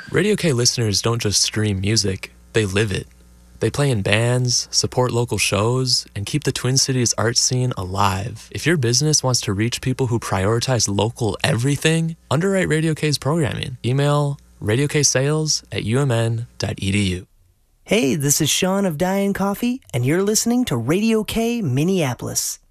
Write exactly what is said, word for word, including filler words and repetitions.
Radio K listeners don't just stream music, they live it. They play in bands, support local shows, and keep the Twin Cities art scene alive. If your business wants to reach people who prioritize local everything, underwrite Radio K's programming. Email radioksales at umn.edu. Hey, this is Sean of Diane Coffee, and you're listening to Radio K Minneapolis.